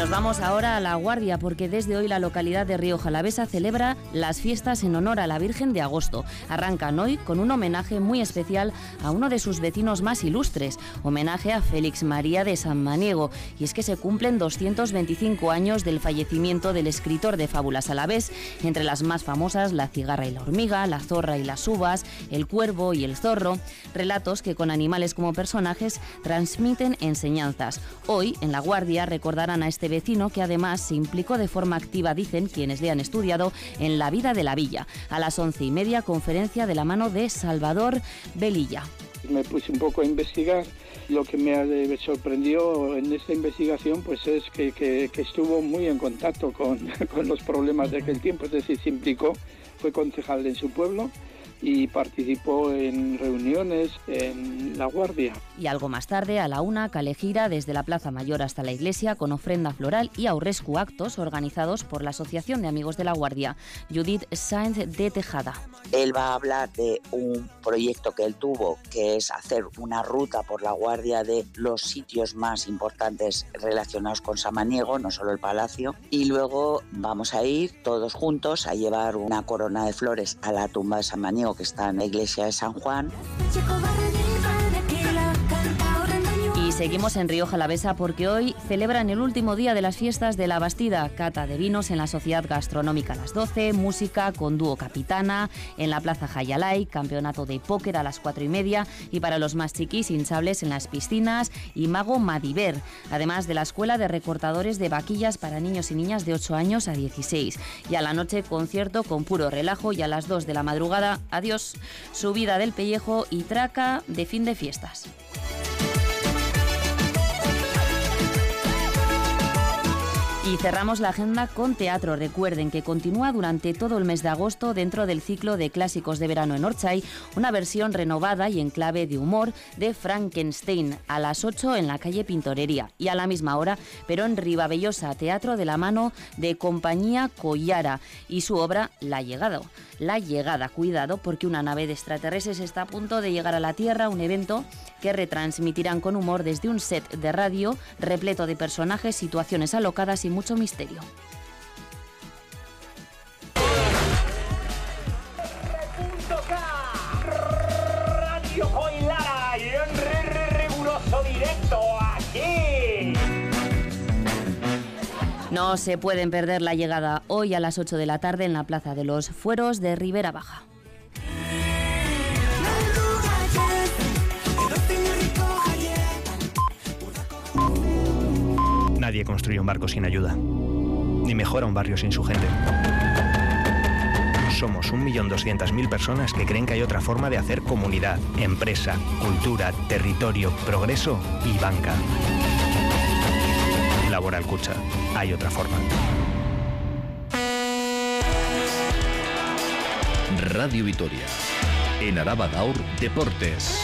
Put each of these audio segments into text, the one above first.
Nos vamos ahora a La Guardia, porque desde hoy la localidad de Rioja Alavesa celebra las fiestas en honor a la Virgen de Agosto. Arrancan hoy con un homenaje muy especial a uno de sus vecinos más ilustres, homenaje a Félix María de Samaniego, y es que se cumplen 225 años del fallecimiento del escritor de fábulas alavés, entre las más famosas La cigarra y la hormiga, La zorra y las uvas, El cuervo y el zorro, relatos que con animales como personajes transmiten enseñanzas. Hoy, en La Guardia, recordarán a este vecino que además se implicó de forma activa, dicen quienes le han estudiado, en la vida de la villa. A las 11:30, conferencia de la mano de Salvador Velilla. Me puse un poco a investigar. Lo que me sorprendió en esta investigación pues es que estuvo muy en contacto con los problemas de aquel tiempo, es decir, se implicó, fue concejal en su pueblo y participó en reuniones en La Guardia. Y algo más tarde, a la 1, Calejira desde la Plaza Mayor hasta la iglesia, con ofrenda floral y aurrescu, actos organizados por la Asociación de Amigos de La Guardia. Judith Sáenz de Tejada. Él va a hablar de un proyecto que él tuvo, que es hacer una ruta por La Guardia de los sitios más importantes relacionados con Samaniego, no solo el palacio, y luego vamos a ir todos juntos a llevar una corona de flores a la tumba de Samaniego, que está en la iglesia de San Juan. Y seguimos en Rioja Alavesa porque hoy celebran el último día de las fiestas de la Bastida, cata de vinos en la Sociedad Gastronómica a las 12, música con dúo Capitana, en la Plaza Jayalay, campeonato de póker a las 4:30 y para los más chiquis, hinchables en las piscinas y Mago Madiver, además de la Escuela de Recortadores de Vaquillas para niños y niñas de 8 años a 16. Y a la noche, concierto con puro relajo y a las 2 de la madrugada, adiós, subida del pellejo y traca de fin de fiestas. Y cerramos la agenda con teatro. Recuerden que continúa durante todo el mes de agosto dentro del ciclo de clásicos de verano en Orchay, una versión renovada y en clave de humor de Frankenstein, a las 8 en la calle Pintorería. Y a la misma hora, pero en Ribavellosa, teatro de la mano de Compañía Collara y su obra La Llegada. La Llegada, cuidado, porque una nave de extraterrestres está a punto de llegar a la Tierra, un evento que retransmitirán con humor desde un set de radio repleto de personajes, situaciones alocadas y mucho misterio. Radio Coilara y en riguroso directo aquí. No se pueden perder La Llegada hoy a las 8 de la tarde en la Plaza de los Fueros de Ribera Baja. Nadie construye un barco sin ayuda, ni mejora un barrio sin su gente. Somos 1.200.000 personas que creen que hay otra forma de hacer comunidad, empresa, cultura, territorio, progreso y banca. Laboral Kutxa, hay otra forma. Radio Vitoria. En Araba Gaur, Deportes.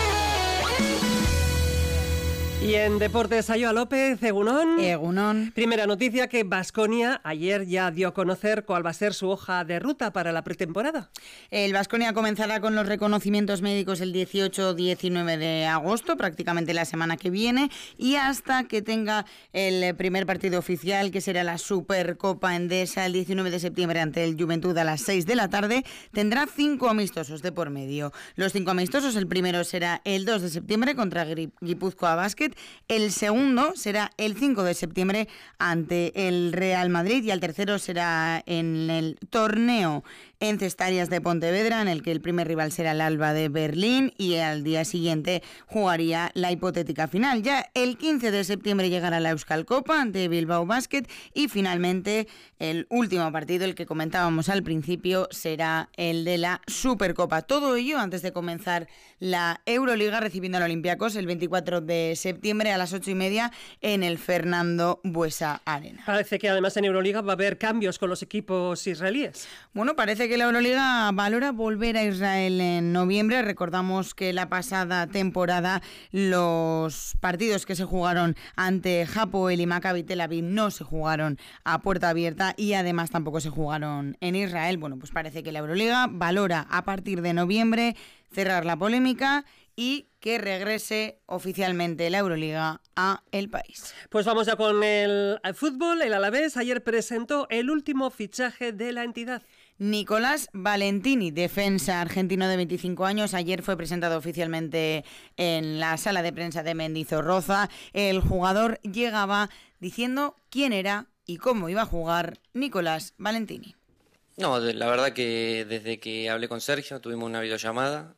Y en Deportes, Ayoa López, Egunon. Egunon. Primera noticia, que Baskonia ayer ya dio a conocer cuál va a ser su hoja de ruta para la pretemporada. El Baskonia comenzará con los reconocimientos médicos el 18-19 de agosto, prácticamente la semana que viene, y hasta que tenga el primer partido oficial, que será la Supercopa Endesa el 19 de septiembre ante el Juventud a las 6 de la tarde, tendrá 5 amistosos de por medio. Los 5 amistosos, el primero será el 2 de septiembre contra Guipúzcoa Basket, el segundo será el 5 de septiembre ante el Real Madrid y el tercero será en el torneo en Cestarias de Pontevedra, en el que el primer rival será el Alba de Berlín y al día siguiente jugaría la hipotética final. Ya el 15 de septiembre llegará la Euskal Copa ante Bilbao Basket y finalmente el último partido, el que comentábamos al principio, será el de la Supercopa. Todo ello antes de comenzar la Euroliga, recibiendo al Olympiacos el 24 de septiembre a las 8:30 en el Fernando Buesa Arena. Parece que además en Euroliga va a haber cambios con los equipos israelíes. Bueno, parece que la Euroliga valora volver a Israel en noviembre. Recordamos que la pasada temporada los partidos que se jugaron ante Hapoel y Maccabi Tel Aviv no se jugaron a puerta abierta y además tampoco se jugaron en Israel. Bueno, pues parece que la Euroliga valora a partir de noviembre cerrar la polémica y que regrese oficialmente la Euroliga a El País. Pues vamos ya con el fútbol. El Alavés ayer presentó el último fichaje de la entidad. Nicolás Valentini, defensa argentino de 25 años, ayer fue presentado oficialmente en la sala de prensa de Mendizorroza. El jugador llegaba diciendo quién era y cómo iba a jugar Nicolás Valentini. No, la verdad que desde que hablé con Sergio, tuvimos una videollamada,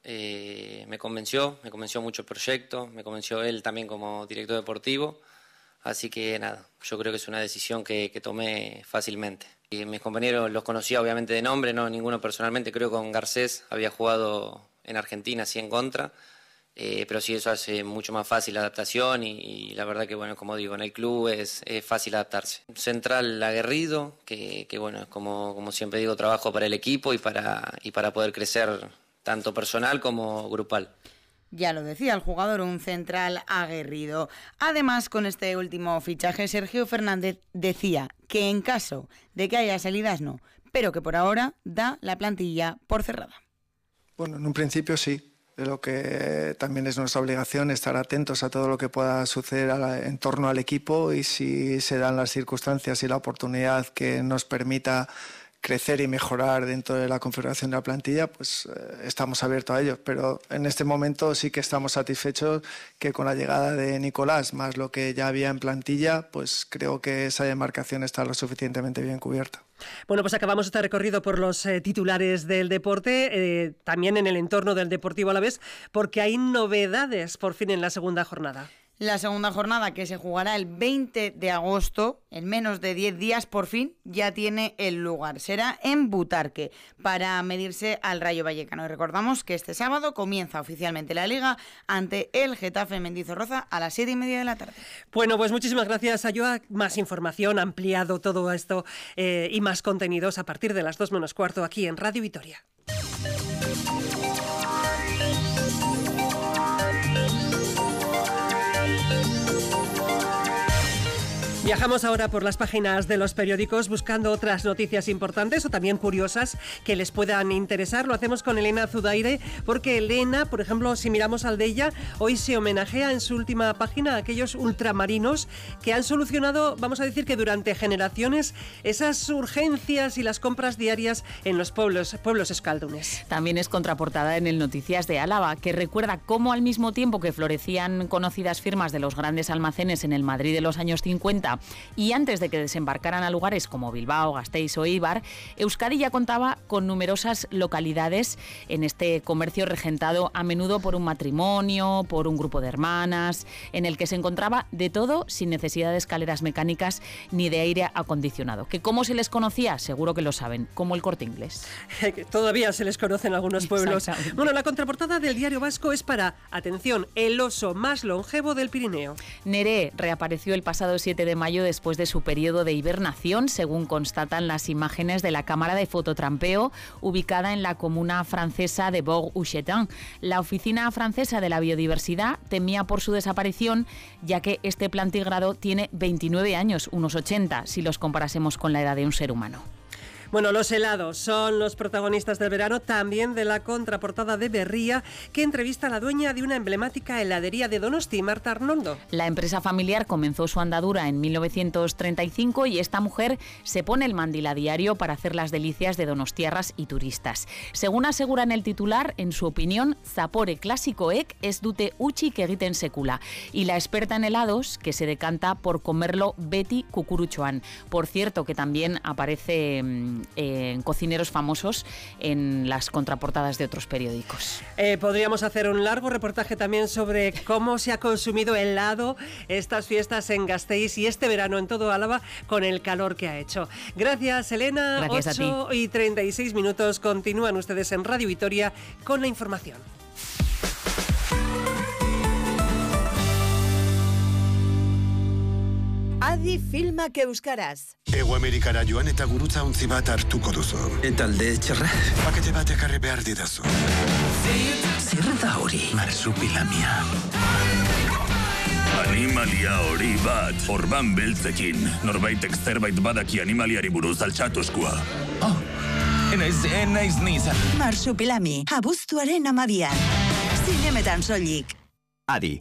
me convenció mucho el proyecto, me convenció él también como director deportivo, así que nada, yo creo que es una decisión que tomé fácilmente. Y mis compañeros los conocía obviamente de nombre, no ninguno personalmente, creo que con Garcés había jugado en Argentina, sí en contra, pero sí eso hace mucho más fácil la adaptación y la verdad que bueno, como digo, en el club es fácil adaptarse. Central aguerrido, que bueno, es como siempre digo, trabajo para el equipo y para poder crecer tanto personal como grupal. Ya lo decía el jugador, un central aguerrido. Además, con este último fichaje, Sergio Fernández decía que en caso de que haya salidas no, pero que por ahora da la plantilla por cerrada. Bueno, en un principio sí. Lo que también es nuestra obligación estar atentos a todo lo que pueda suceder en torno al equipo y si se dan las circunstancias y la oportunidad que nos permita crecer y mejorar dentro de la configuración de la plantilla, pues estamos abiertos a ello. Pero en este momento sí que estamos satisfechos que con la llegada de Nicolás, más lo que ya había en plantilla, pues creo que esa demarcación está lo suficientemente bien cubierta. Bueno, pues acabamos este recorrido por los titulares del deporte, también en el entorno del Deportivo Alavés, porque hay novedades por fin en la segunda jornada. La segunda jornada, que se jugará el 20 de agosto, en menos de 10 días, por fin ya tiene el lugar. Será en Butarque, para medirse al Rayo Vallecano. Y recordamos que este sábado comienza oficialmente la Liga ante el Getafe Mendizorroza a las 7:30 de la tarde. Bueno, pues muchísimas gracias, Ayoa. Más información, ampliado todo esto y más contenidos a partir de las 2 menos cuarto aquí en Radio Vitoria. Viajamos ahora por las páginas de los periódicos buscando otras noticias importantes o también curiosas que les puedan interesar. Lo hacemos con Elena Zudaire, porque Elena, por ejemplo, si miramos al de ella, hoy se homenajea en su última página a aquellos ultramarinos que han solucionado, vamos a decir que durante generaciones, esas urgencias y las compras diarias en los pueblos euskaldunes. También es contraportada en el Noticias de Álava, que recuerda cómo al mismo tiempo que florecían conocidas firmas de los grandes almacenes en el Madrid de los años 50 y antes de que desembarcaran a lugares como Bilbao, Gasteiz o Eibar, Euskadi ya contaba con numerosas localidades en este comercio regentado a menudo por un matrimonio, por un grupo de hermanas, en el que se encontraba de todo sin necesidad de escaleras mecánicas ni de aire acondicionado. ¿Que cómo se les conocía? Seguro que lo saben, como el Corte Inglés. Todavía se les conoce en algunos pueblos. Bueno, la contraportada del Diario Vasco es para, atención, el oso más longevo del Pirineo. Neré reapareció el pasado 7 de mayo después de su periodo de hibernación, según constatan las imágenes de la cámara de fototrampeo ubicada en la comuna francesa de Bourg-Huchetin. La oficina francesa de la biodiversidad temía por su desaparición, ya que este plantígrado tiene 29 años, unos 80, si los comparásemos con la edad de un ser humano. Bueno, los helados son los protagonistas del verano, también de la contraportada de Berría, que entrevista a la dueña de una emblemática heladería de Donosti, Marta Arnoldo. La empresa familiar comenzó su andadura en 1935 y esta mujer se pone el mandil a diario para hacer las delicias de donostiarras y turistas. Según asegura en el titular, en su opinión, zapore klasikoek ez dute utzik egiten sekula. Y la experta en helados, que se decanta por comerlo beti kukurutxoan. Por cierto, que también aparece cocineros famosos en las contraportadas de otros periódicos. Podríamos hacer un largo reportaje también sobre cómo se ha consumido helado estas fiestas en Gasteiz y este verano en todo Álava con el calor que ha hecho. Gracias, Elena. Gracias 8:36. Continúan ustedes en Radio Vitoria con la información. Adi filmak euskaraz. Hego Amerikara joan eta gurutza ontzi bat hartuko duzu. Eta alde txarra? Pakete bat ekarri behar didazu. Zer da hori? Marsupilamia. Animalia hori bat, orban beltzekin. Norbaitek zerbait badaki animaliari buruz altxatuzkoa. Oh, enaiz nizan. Marsupilami, abuztuaren 12. Zinemetan soilik. Adi,